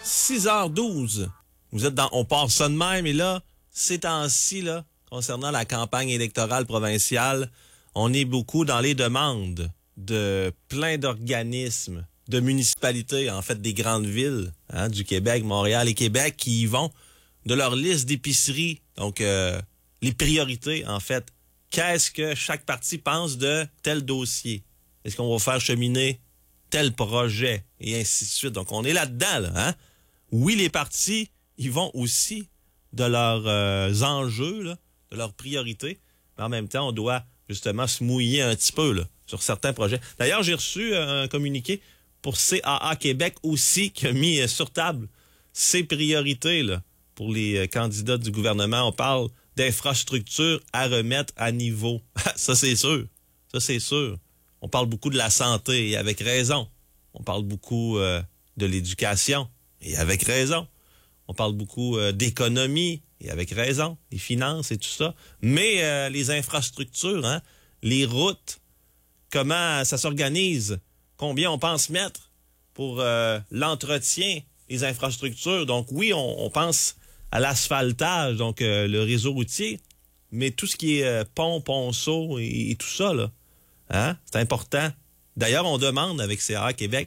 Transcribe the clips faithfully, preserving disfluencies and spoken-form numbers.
six heures douze. Vous êtes dans On part ça de même. Et là, ces temps-ci, là, concernant la campagne électorale provinciale, on est beaucoup dans les demandes de plein d'organismes, de municipalités, en fait, des grandes villes, hein, du Québec, Montréal et Québec, qui y vont de leur liste d'épiceries. Donc, euh, les priorités, en fait. Qu'est-ce que chaque parti pense de tel dossier? Est-ce qu'on va faire cheminer tel projet? Et ainsi de suite. Donc, on est là-dedans, là, hein? Oui, les partis, ils vont aussi de leurs euh, enjeux, là, de leurs priorités. Mais en même temps, on doit justement se mouiller un petit peu là, sur certains projets. D'ailleurs, j'ai reçu un communiqué pour C A A Québec aussi qui a mis sur table ses priorités là, pour les candidats du gouvernement. On parle d'infrastructures à remettre à niveau. Ça, c'est sûr. Ça, c'est sûr. On parle beaucoup de la santé et avec raison. On parle beaucoup euh, de l'éducation et avec raison. On parle beaucoup euh, d'économie et avec raison, les finances et tout ça. Mais euh, les infrastructures, hein, les routes, comment ça s'organise, combien on pense mettre pour euh, l'entretien des infrastructures. Donc oui, on, on pense à l'asphaltage, donc euh, le réseau routier, mais tout ce qui est euh, pont, ponceau et, et tout ça, là, hein, c'est important. D'ailleurs, on demande avec C A A Québec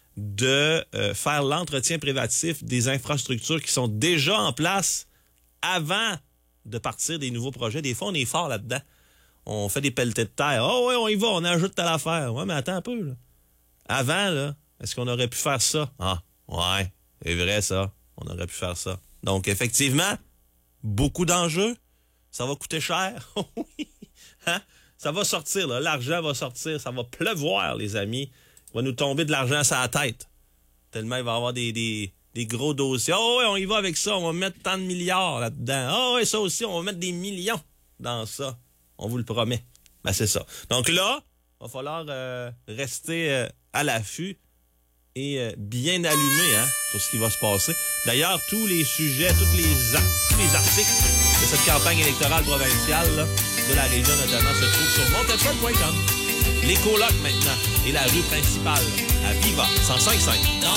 de euh, faire l'entretien préventif des infrastructures qui sont déjà en place avant de partir des nouveaux projets. Des fois, on est fort là-dedans. On fait des pelletés de terre. Oh oui, on y va, on ajoute telle affaire. Ouais, mais attends un peu, là. Avant, là, est-ce qu'on aurait pu faire ça? Ah, ouais, c'est vrai, ça. On aurait pu faire ça. Donc, effectivement, beaucoup d'enjeux. Ça va coûter cher. Oui. Hein? Ça va sortir, là. L'argent va sortir. Ça va pleuvoir, les amis. Il va nous tomber de l'argent sur la tête. Tellement il va y avoir des, des, des gros dossiers. Oh oui, on y va avec ça. On va mettre tant de milliards là-dedans. Oh oui, ça aussi, on va mettre des millions dans ça. On vous le promet. Ben, c'est ça. Donc là, il va falloir euh, rester euh, à l'affût et euh, bien allumé hein, sur ce qui va se passer. D'ailleurs, tous les sujets, tous les, art- tous les articles de cette campagne électorale provinciale là, de la région notamment se trouvent sur montefeuille point com. Les colocs maintenant et la rue principale à Viva cent cinq virgule cinq.